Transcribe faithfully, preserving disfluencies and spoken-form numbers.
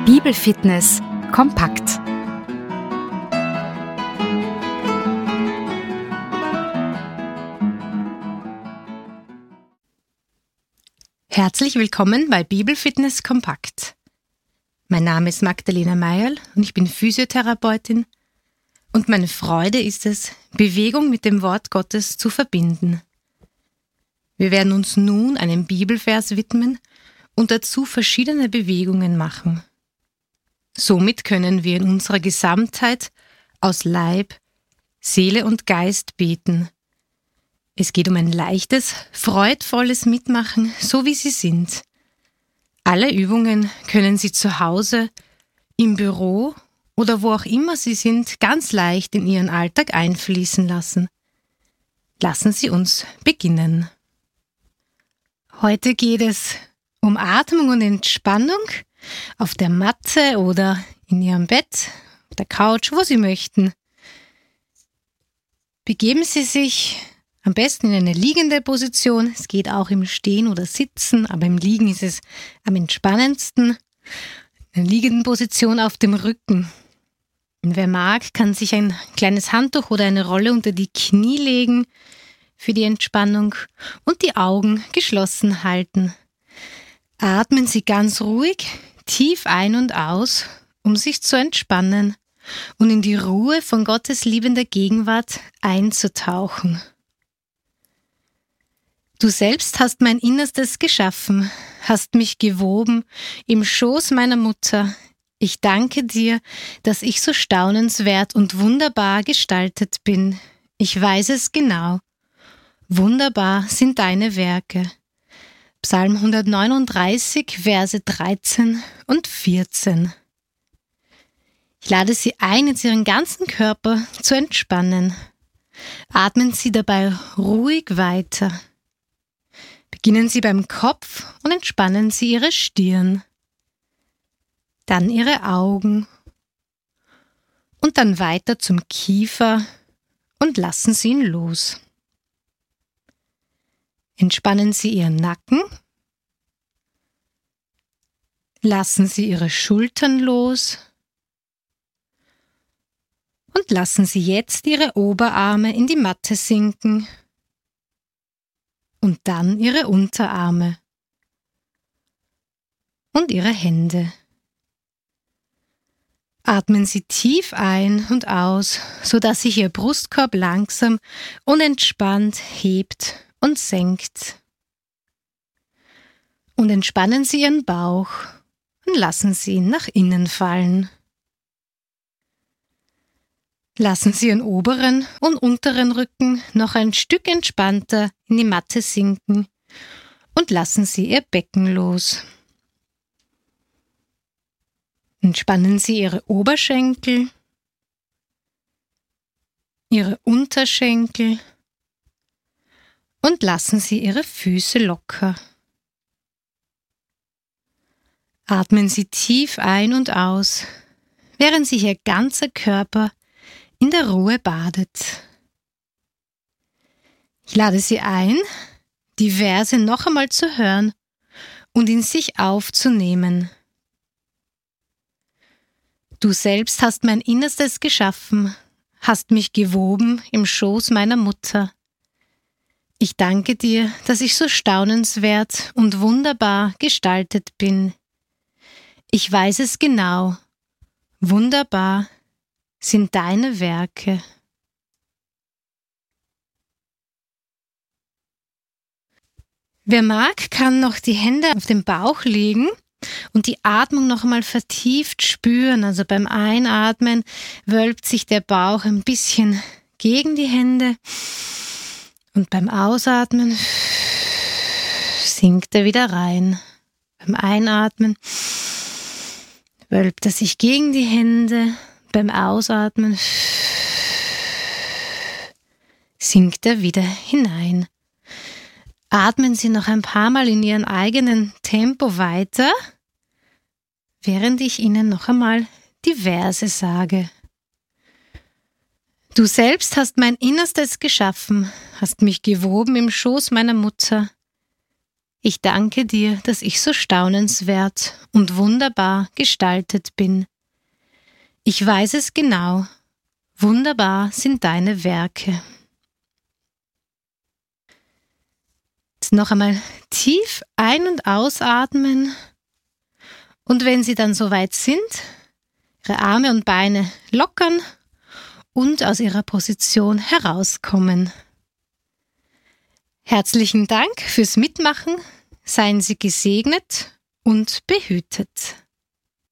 Bibelfitness kompakt. Herzlich willkommen bei Bibelfitness kompakt. Mein Name ist Magdalena Meierl und ich bin Physiotherapeutin und meine Freude ist es, Bewegung mit dem Wort Gottes zu verbinden. Wir werden uns nun einem Bibelvers widmen und dazu verschiedene Bewegungen machen. Somit können wir in unserer Gesamtheit aus Leib, Seele und Geist beten. Es geht um ein leichtes, freudvolles Mitmachen, so wie Sie sind. Alle Übungen können Sie zu Hause, im Büro oder wo auch immer Sie sind, ganz leicht in Ihren Alltag einfließen lassen. Lassen Sie uns beginnen. Heute geht es um Atmung und Entspannung auf der Matte oder in Ihrem Bett, auf der Couch, wo Sie möchten. Begeben Sie sich am besten in eine liegende Position. Es geht auch im Stehen oder Sitzen, aber im Liegen ist es am entspannendsten. In einer liegenden Position auf dem Rücken. Und wer mag, kann sich ein kleines Handtuch oder eine Rolle unter die Knie legen für die Entspannung und die Augen geschlossen halten. Atmen Sie ganz ruhig, tief ein und aus, um sich zu entspannen und in die Ruhe von Gottes liebender Gegenwart einzutauchen. Du selbst hast mein Innerstes geschaffen, hast mich gewoben im Schoß meiner Mutter. Ich danke dir, dass ich so staunenswert und wunderbar gestaltet bin. Ich weiß es genau. Wunderbar sind deine Werke. Psalm hundertneununddreißig, Verse dreizehn und vierzehn. Ich lade Sie ein, jetzt Ihren ganzen Körper zu entspannen. Atmen Sie dabei ruhig weiter. Beginnen Sie beim Kopf und entspannen Sie Ihre Stirn. Dann Ihre Augen. Und dann weiter zum Kiefer und lassen Sie ihn los. Entspannen Sie Ihren Nacken. Lassen Sie Ihre Schultern los. Und lassen Sie jetzt Ihre Oberarme in die Matte sinken. Und dann Ihre Unterarme. Und Ihre Hände. Atmen Sie tief ein und aus, sodass sich Ihr Brustkorb langsam und entspannt hebt und senkt. Und entspannen Sie Ihren Bauch und lassen Sie ihn nach innen fallen. Lassen Sie Ihren oberen und unteren Rücken noch ein Stück entspannter in die Matte sinken und lassen Sie Ihr Becken los. Entspannen Sie Ihre Oberschenkel, Ihre Unterschenkel und lassen Sie Ihre Füße locker. Atmen Sie tief ein und aus, während sich Ihr ganzer Körper in der Ruhe badet. Ich lade Sie ein, die Verse noch einmal zu hören und in sich aufzunehmen. Du selbst hast mein Innerstes geschaffen, hast mich gewoben im Schoß meiner Mutter. Ich danke dir, dass ich so staunenswert und wunderbar gestaltet bin. Ich weiß es genau. Wunderbar sind deine Werke. Wer mag, kann noch die Hände auf den Bauch legen und die Atmung noch einmal vertieft spüren. Also beim Einatmen wölbt sich der Bauch ein bisschen gegen die Hände. Und beim Ausatmen sinkt er wieder rein. Beim Einatmen wölbt er sich gegen die Hände. Beim Ausatmen sinkt er wieder hinein. Atmen Sie noch ein paar Mal in Ihrem eigenen Tempo weiter, während ich Ihnen noch einmal die Verse sage. Du selbst hast mein Innerstes geschaffen, hast mich gewoben im Schoß meiner Mutter. Ich danke dir, dass ich so staunenswert und wunderbar gestaltet bin. Ich weiß es genau, wunderbar sind deine Werke. Jetzt noch einmal tief ein- und ausatmen und wenn Sie dann soweit sind, Ihre Arme und Beine lockern und aus Ihrer Position herauskommen. Herzlichen Dank fürs Mitmachen, seien Sie gesegnet und behütet.